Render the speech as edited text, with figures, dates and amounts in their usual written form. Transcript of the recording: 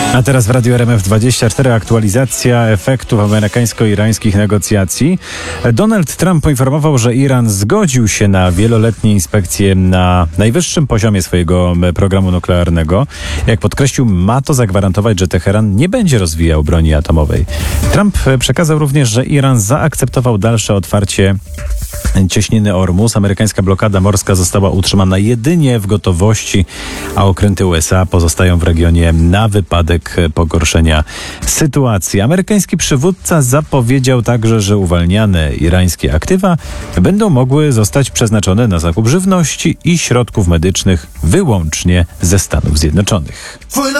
A teraz w Radiu RMF24 aktualizacja efektów amerykańsko-irańskich negocjacji. Donald Trump poinformował, że Iran zgodził się na wieloletnie inspekcje na najwyższym poziomie swojego programu nuklearnego. Jak podkreślił, ma to zagwarantować, że Teheran nie będzie rozwijał broni atomowej. Trump przekazał również, że Iran zaakceptował dalsze otwarcie cieśniny Ormus. Amerykańska blokada morska została utrzymana jedynie w gotowości, a okręty USA pozostają w regionie na wypadek pogorszenia sytuacji. Amerykański przywódca zapowiedział także, że uwalniane irańskie aktywa będą mogły zostać przeznaczone na zakup żywności i środków medycznych wyłącznie ze Stanów Zjednoczonych.